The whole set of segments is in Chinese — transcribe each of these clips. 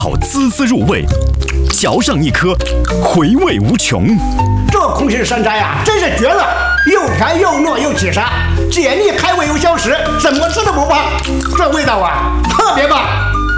好滋滋入味，嚼上一颗，回味无穷。 这空心山楂呀，真是绝了，又甜又糯又起沙，解腻开胃又消食，怎么吃都不胖。这味道啊，特别棒。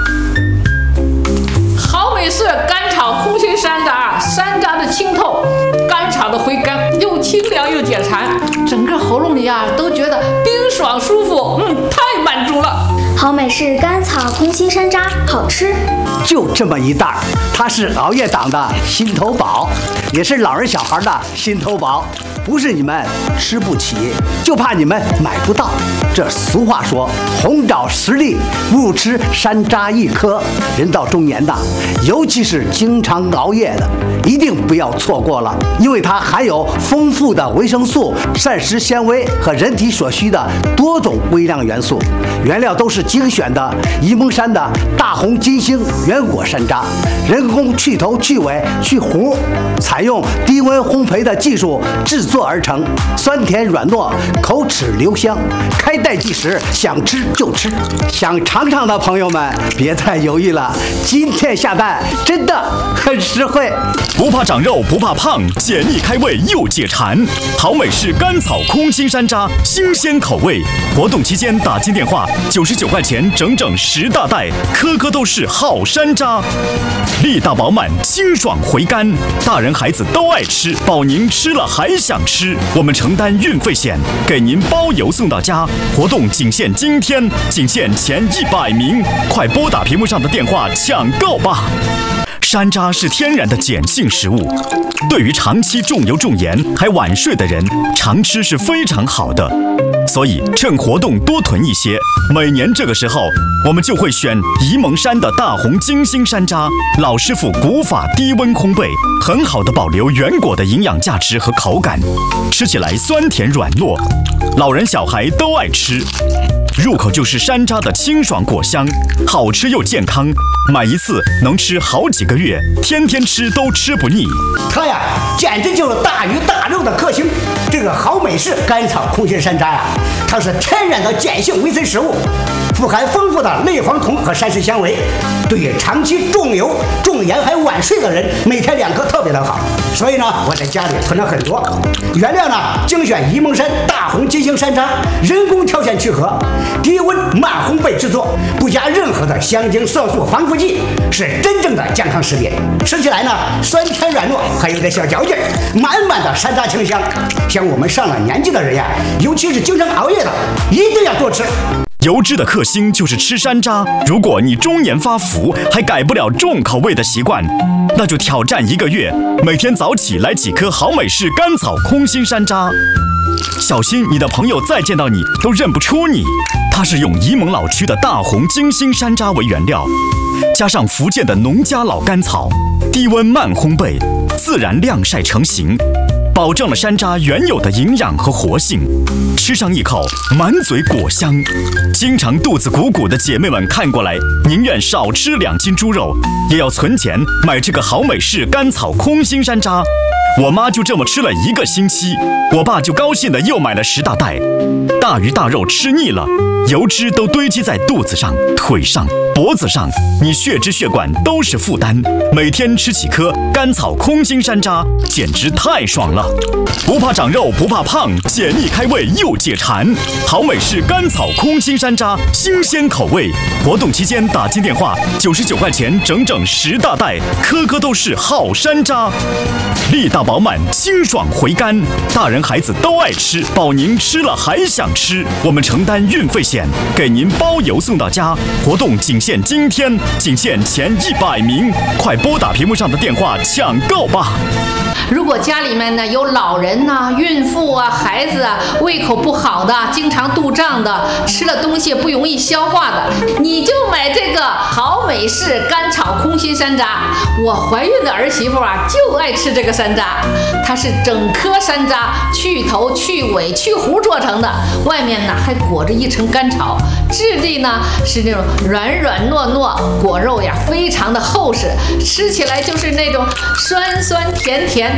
好美式干炒空心山楂，山楂的清透，干炒的回甘，又清凉又解馋，整个喉咙里啊都觉得冰爽舒服，太满足了。 好美式甘草空心山楂，好吃。 就这么一袋，它是熬夜党的心头宝，也是老人小孩的心头宝。不是你们吃不起，就怕你们买不到。这俗话说，红枣10粒，不如吃山楂1颗。人到中年的，尤其是经常熬夜的，一定不要错过了，因为它含有丰富的维生素、膳食纤维和人体所需的多种微量元素。原料都是精选的沂蒙山的大红金星原果山楂，人工去头去尾去核，采用低温烘焙的技术制作而成，酸甜软糯，口齿留香，开袋即食，想吃就吃。想尝尝的朋友们别再犹豫了，今天下单真的很实惠。 不怕长肉，不怕胖，解腻开胃又解馋。好美式甘草空心山楂，新鲜口味。活动期间打进电话，99块钱整整10大袋，颗颗都是好山楂，力大饱满，清爽回甘，大人孩子都爱吃，保您吃了还想吃。我们承担运费险，给您包邮送到家。活动仅限今天，仅限前100名，快拨打屏幕上的电话抢购吧。山楂是天然的碱性食物，对于长期重油重盐还晚睡的人，常吃是非常好的。所以趁活动多囤一些，每年这个时候，我们就会选沂蒙山的大红金星山楂，老师傅古法低温烘焙，很好的保留原果的营养价值和口感，吃起来酸甜软糯，老人小孩都爱吃。入口就是山楂的清爽果香，好吃又健康，买一次能吃好几个月，天天吃都吃不腻。 它呀，简直就是大鱼大肉的克星。这个好美式甘草空心山楂呀，它是天然的碱性维 C 食物，富含丰富的类黄酮和膳食纤维，对于长期重油、重盐还晚睡的人，每天2颗特别的好。所以呢，我在家里囤了很多。原料呢，精选沂蒙山大红金星山楂，人工挑选去核，低温慢烘焙制作，不加任何的香精、色素、防腐剂，是真正的健康食品。吃起来呢，酸甜软糯，还有点小嚼劲，满满的山楂清香。像我们上了年纪的人呀，尤其是经常熬夜的，一定要多吃。 油脂的克星就是吃山楂。如果你中年发福还改不了重口味的习惯，那就挑战1个月，每天早起来几颗好美式甘草空心山楂。小心你的朋友再见到你都认不出你。它是用沂蒙老区的大红金星山楂为原料，加上福建的农家老甘草，低温慢烘焙，自然晾晒成型，保证了山楂原有的营养和活性。吃上一口，满嘴果香。经常肚子鼓鼓的姐妹们看过来，宁愿少吃2斤猪肉，也要存钱买这个好美式甘草空心山楂。我妈就这么吃了1个星期，我爸就高兴的又买了10大袋。大鱼大肉吃腻了，油脂都堆积在肚子上、腿上、脖子上，你血脂血管都是负担。每天吃几颗甘草空心山楂，简直太爽了！不怕长肉，不怕胖，解腻开胃又解馋。好美式甘草空心山楂，新鲜口味。活动期间打进电话，99块钱整整10大袋，颗颗都是好山楂，力大饱满，清爽回甘，大人孩子都爱吃，保您吃了还想吃。我们承担运费险，给您包邮送到家。活动仅限今天，仅限前100名，快拨打屏幕上的电话抢购吧。 如果家里面呢有老人呐、孕妇啊、孩子啊，胃口不好的，经常肚胀的，吃了东西不容易消化的，你就买这个好美式甘草空心山楂。我怀孕的儿媳妇啊就爱吃这个山楂，它是整颗山楂去头去尾去核做成的，外面呢还裹着一层甘草，质地呢是那种软软糯糯，果肉呀非常的厚实，吃起来就是那种酸酸甜甜，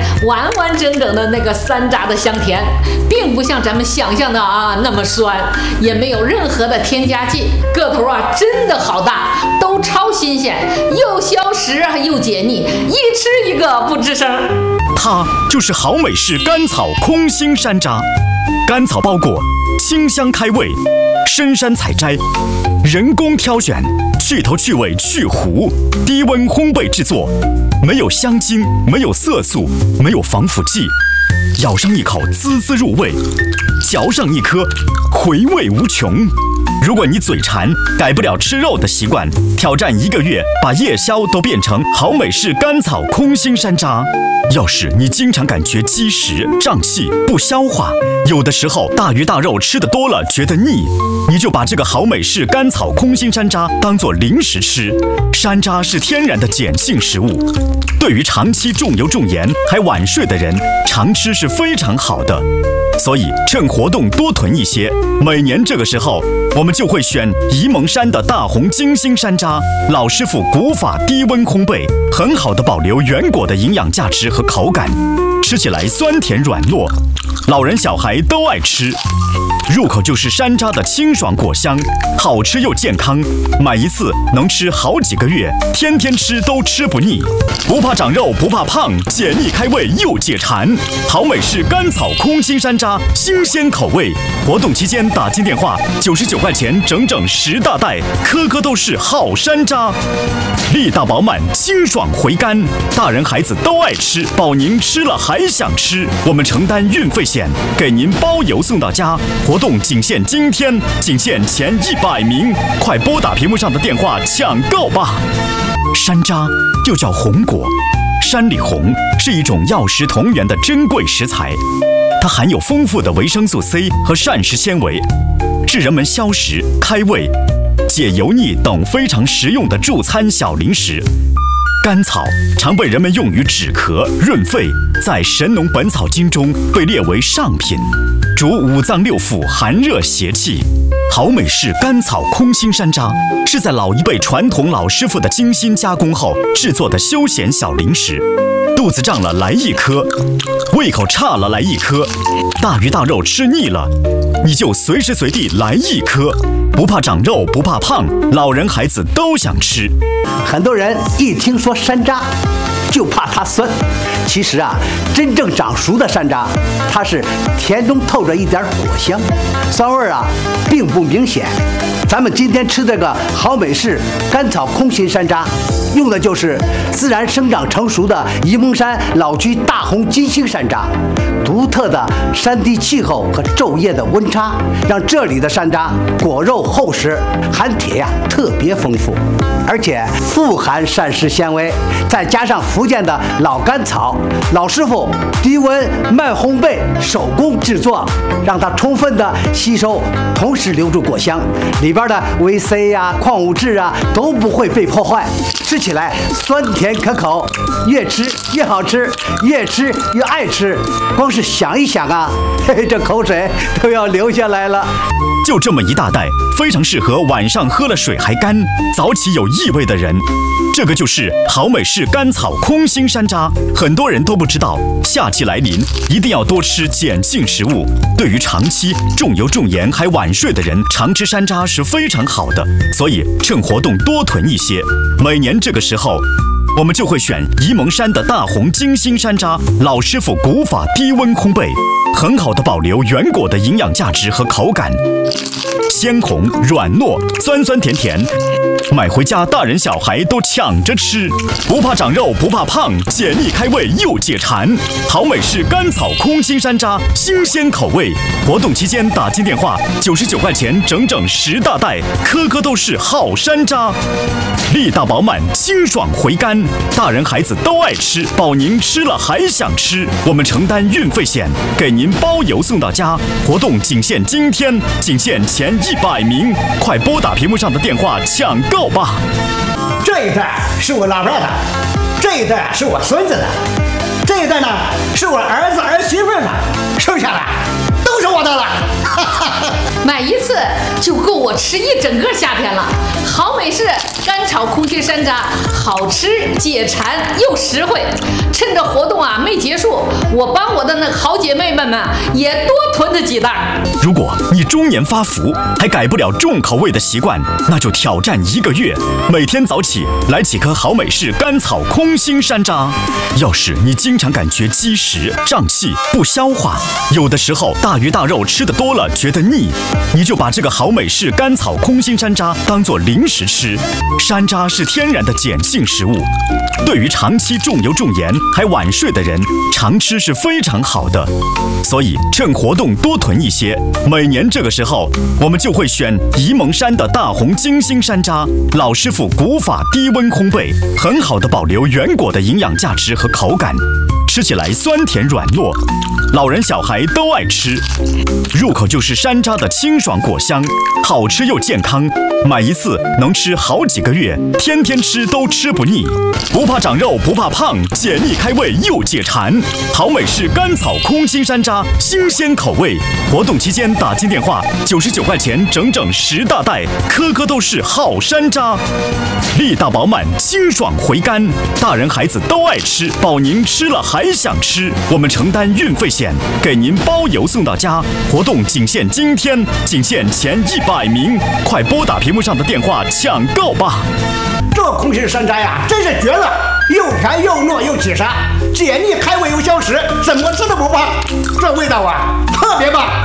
完完整整的那个山楂的香甜，并不像咱们想象的那么酸，也没有任何的添加剂，个头真的好大，都超新鲜，又消食又解腻，一吃一个不吱声。 它就是好美式甘草空心山楂，甘草包裹，清香开胃，深山采摘，人工挑选，去头去尾去核，低温烘焙制作，没有香精，没有色素，没有防腐剂，咬上一口滋滋入味，嚼上一颗回味无穷。如果你嘴馋，改不了吃肉的习惯，挑战1个月，把夜宵都变成好美式甘草空心山楂。要是你经常感觉积食、胀气、不消化，有的时候大鱼大肉吃得多了觉得腻，你就把这个好美式甘草空心山楂当作零食吃。山楂是天然的碱性食物，对于长期重油重盐还晚睡的人，常吃是非常好的。所以趁活动多囤一些，每年这个时候我们就会选沂蒙山的大红金星山楂，老师傅古法低温烘焙，很好的保留原果的营养价值和口感，吃起来酸甜软糯，老人小孩都爱吃。入口就是山楂的清爽果香，好吃又健康，买一次能吃好几个月，天天吃都吃不腻，不怕长肉不怕胖，解腻开胃又解馋。好美式甘草空心山楂，新鲜口味，活动期间打进电话，99块钱整整10大袋，颗颗都是好山楂，力大饱满，清爽回甘，大人孩子都爱吃，保您吃了还想吃。我们承担运费险，给您包邮送到家。活动仅限今天，仅限前100名，快拨打屏幕上的电话抢购吧！山楂又叫红果，山里红是一种药食同源的珍贵食材，它含有丰富的维生素 C 和膳食纤维，是人们消食、开胃、解油腻等非常实用的助餐小零食。甘草常被人们用于止咳、润肺，在《神农本草经》中被列为上品，主五脏六腑寒热邪气。好美式甘草空心山楂是在老一辈传统老师傅的精心加工后制作的休闲小零食，肚子胀了来一颗，胃口差了来一颗，大鱼大肉吃腻了，你就随时随地来一颗，不怕长肉不怕胖，老人孩子都想吃。 很多人一听说山楂就怕它酸，其实真正长熟的山楂，它是甜中透着一点果香，酸味并不明显。咱们今天吃这个好美式甘草空心山楂，用的就是自然生长成熟的沂蒙山老区大红金星山楂。独特的山地气候和昼夜的温差，让这里的山楂果肉厚实，含铁特别丰富，而且富含膳食纤维，再加上福建的老甘草，老师傅低温慢烘焙手工制作，让它充分的吸收，同时留住果香，里边的维 C 矿物质都不会被破坏，吃起来酸甜可口，越吃越好吃，越吃越爱吃。光是想一想这口水都要流下来了。 就这么一大袋，非常适合晚上喝了水还干，早起有异味的人。这个就是好美式甘草空心山楂，很多人都不知道，夏季来临一定要多吃碱性食物。对于长期重油重盐还晚睡的人，常吃山楂是非常好的，所以趁活动多囤一些。每年这个时候，我们就会选沂蒙山的大红金星山楂，老师傅古法低温烘焙，很好的保留原果的营养价值和口感，鲜红软糯，酸酸甜甜，买回家大人小孩都抢着吃，不怕长肉不怕胖，解腻开胃又解馋。好美式甘草空心山楂，新鲜口味，活动期间打进电话，99块钱整整10大袋，颗颗都是好山楂，力大饱满，清爽回甘，大人孩子都爱吃，保您吃了还想吃。我们承担运费险，给您包邮送到家。活动仅限今天，仅限前100名，快拨打屏幕上的电话抢购吧！ 这一袋是我老伴的，这一袋是我孙子的，这一袋呢是我儿子儿媳妇的，剩下的都都是我的了。 买一次就够我吃一整个夏天了。好美式干炒空心山楂，好吃解馋又实惠。趁着活动啊没结束，我帮我的那好姐妹们也多囤着几袋。 如果你中年发福还改不了重口味的习惯，那就挑战1个月，每天早起来几颗好美式甘草空心山楂。要是你经常感觉积食、胀气、不消化，有的时候大鱼大肉吃得多了觉得腻，你就把这个好美式甘草空心山楂当做零食吃。山楂是天然的碱性食物，对于长期重油重盐还晚睡的人，常吃是非常好的。所以趁活动多囤一些，每年这个时候我们就会选沂蒙山的大红金星山楂，老师傅古法低温烘焙，很好的保留原果的营养价值和口感，吃起来酸甜软糯，老人小孩都爱吃。入口就是山楂的清爽果香，好吃又健康，买一次能吃好几个月，天天吃都吃不腻。不怕长肉不怕胖，解腻开胃又解馋。好美式甘草空心山楂，新鲜口味。活动期间打进电话，99块钱整整10大袋，颗颗都是好山楂，力大饱满，清爽回甘，大人孩子都爱吃，保您吃了还想吃。我们承担运费险，给您包邮送到家。活动仅限今天，仅限前100名，快拨打屏幕上的电话抢购吧！ 这空心山楂呀，真是绝了，又甜又糯又解馋，解腻开胃又消食，怎么吃都不胖，这味道啊特别棒。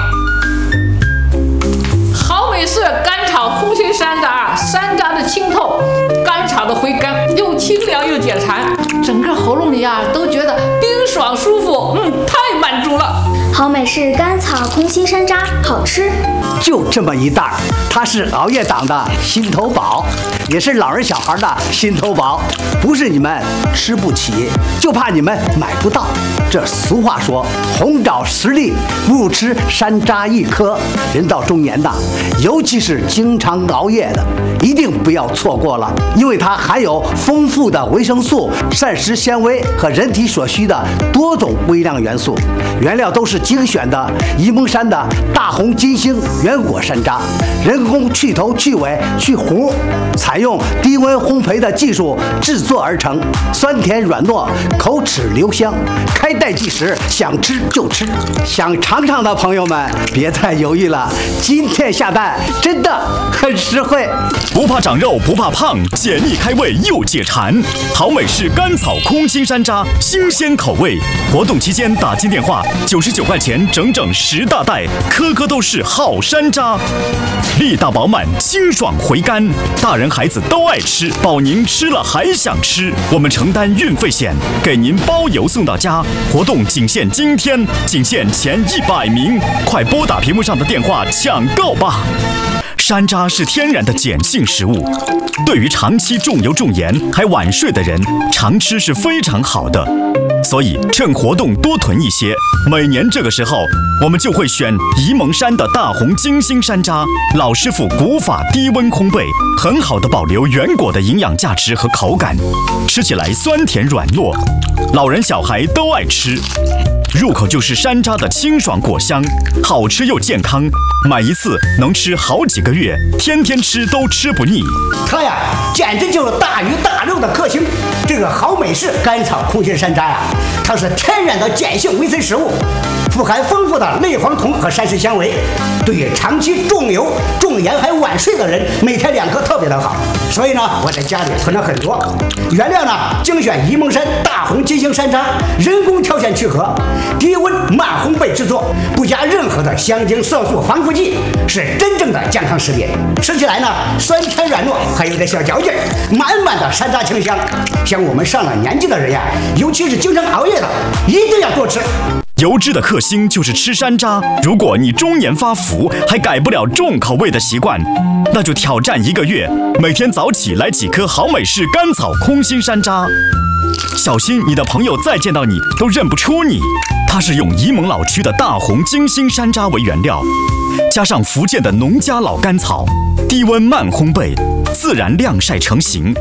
好美式干炒空心山楂，山楂的清透，干炒的回甘，又清凉又解馋，整个喉咙里啊都觉得冰爽舒服，太满足了。 好美式甘草空心山楂，好吃。 就这么一袋，它是熬夜党的心头宝，也是老人小孩的心头宝。不是你们吃不起，就怕你们买不到。这俗话说，红枣10粒不如吃山楂1颗。人到中年的，尤其是经常熬夜的，一定不要错过了，因为它含有丰富的维生素、膳食纤维和人体所需的多种微量元素。原料都是精选的沂蒙山的大红金星原果山楂，人工去头去尾去核，采用低温烘焙的技术制作而成，酸甜软糯，口齿留香，开袋即食，想吃就吃。想尝尝的朋友们别再犹豫了，今天下单真的很实惠。 不怕长肉不怕胖，解腻开胃又解馋。好美式甘草空心山楂，新鲜口味。活动期间打进电话，99块钱整整10大袋，颗颗都是好山楂，力大饱满，清爽回甘，大人孩子都爱吃，保您吃了还想吃。我们承担运费险，给您包邮送到家。活动仅限今天，仅限前100名，快拨打屏幕上的电话抢购吧！山楂是天然的碱性食物，对于长期重油重盐还晚睡的人，常吃是非常好的。所以趁活动多囤一些，每年这个时候我们就会选沂蒙山的大红金星山楂，老师傅古法低温烘焙，很好的保留原果的营养价值和口感，吃起来酸甜软糯，老人小孩都爱吃。入口就是山楂的清爽果香，好吃又健康，买一次能吃好几个月，天天吃都吃不腻。 它呀，简直就是大鱼大肉的克星。这个好美式甘草空心山楂呀，它是天然的碱性维 C 食物，富含丰富的类黄酮和膳食纤维，对于长期重油重盐还晚睡的人，每天2颗特别的好。所以呢，我在家里囤了很多。原料呢，精选沂蒙山大红金星山楂，人工挑选去核，低温慢烘焙制作，不加任何的香精、色素、防腐剂，是真正的健康食品。吃起来呢，酸甜软糯，还有点小嚼劲，满满的山楂清香。像我们上了年纪的人呀，尤其是经常熬夜的，一定要多吃。 油脂的克星就是吃山楂。如果你中年发福还改不了重口味的习惯，那就挑战1个月，每天早起来几颗好美式甘草空心山楂。小心你的朋友再见到你都认不出你。它是用沂蒙老区的大红金星山楂为原料，加上福建的农家老甘草，低温慢烘焙，自然晾晒成型。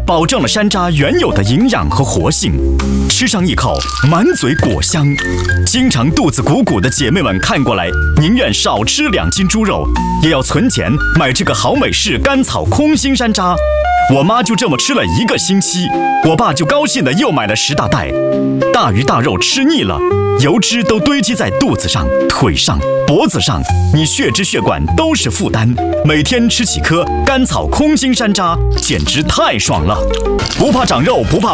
保证了山楂原有的营养和活性。吃上一口，满嘴果香。经常肚子鼓鼓的姐妹们看过来，宁愿少吃2斤猪肉，也要存钱买这个好美式甘草空心山楂。我妈就这么吃了1个星期，我爸就高兴的又买了10大袋。大鱼大肉吃腻了，油脂都堆积在肚子上、腿上、脖子上，你血支血管都是负担。每天吃几颗甘草空心山楂，简直太爽了！不怕长肉，不怕